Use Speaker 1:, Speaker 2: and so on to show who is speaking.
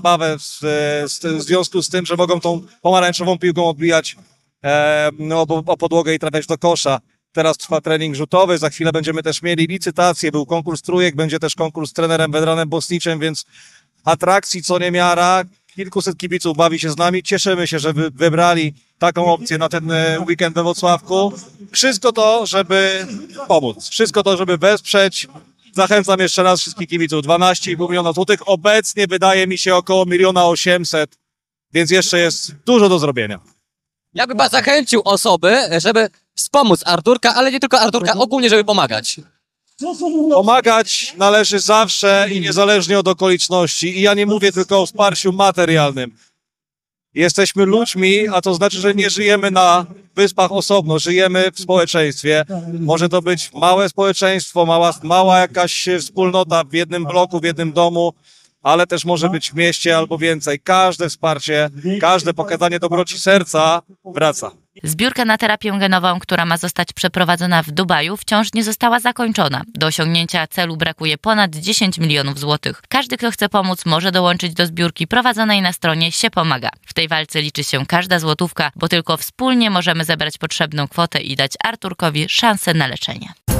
Speaker 1: zabawę w związku z tym, że mogą tą pomarańczową piłką odbijać o podłogę i trafiać do kosza. Teraz trwa trening rzutowy, za chwilę będziemy też mieli licytację, był konkurs trójek, będzie też konkurs z trenerem Wedranem Bosniczem, więc atrakcji co niemiara. Kilkuset kibiców bawi się z nami. Cieszymy się, że wybrali taką opcję na ten weekend we Włocławku. Wszystko to, żeby pomóc. Wszystko to, żeby wesprzeć. Zachęcam jeszcze raz wszystkich kibiców. 12,5 miliona złotych. Obecnie wydaje mi się około 1 800 000, więc jeszcze jest dużo do zrobienia.
Speaker 2: Jakby pan zachęcił osoby, żeby wspomóc Arturka, ale nie tylko Arturka, ogólnie, żeby pomagać.
Speaker 1: Pomagać należy zawsze i niezależnie od okoliczności. I ja nie mówię tylko o wsparciu materialnym. Jesteśmy ludźmi, a to znaczy, że nie żyjemy na wyspach osobno, żyjemy w społeczeństwie. Może to być małe społeczeństwo, mała jakaś wspólnota w jednym bloku, w jednym domu, ale też może być w mieście albo więcej. Każde wsparcie, każde pokazanie dobroci serca wraca.
Speaker 3: Zbiórka na terapię genową, która ma zostać przeprowadzona w Dubaju, wciąż nie została zakończona. Do osiągnięcia celu brakuje ponad 10 milionów złotych. Każdy, kto chce pomóc, może dołączyć do zbiórki prowadzonej na stronie Się Pomaga. W tej walce liczy się każda złotówka, bo tylko wspólnie możemy zebrać potrzebną kwotę i dać Arturkowi szansę na leczenie.